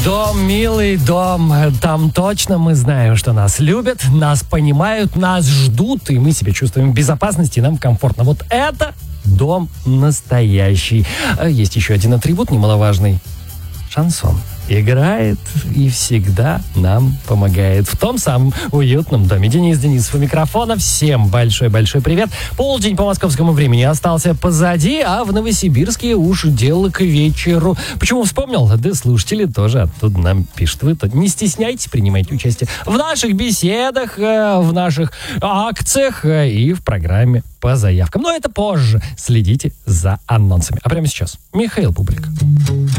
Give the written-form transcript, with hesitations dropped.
Дом, милый дом, там точно мы знаем, что нас любят, нас понимают, нас ждут, и мы себя чувствуем в безопасности, и нам комфортно. Вот это дом настоящий. Есть еще один атрибут немаловажный. Шансон. Играет и всегда нам помогает. В том самом уютном доме. Денис Денисов у микрофона. Всем большой-большой привет. Полдень по московскому времени остался позади, а в Новосибирске уж дело к вечеру. Почему вспомнил? Да слушатели тоже оттуда нам пишут. Вы не стесняйтесь, принимайте участие в наших беседах, в наших акциях и в программе по заявкам. Но это позже. Следите за анонсами. А прямо сейчас Михаил Бублик.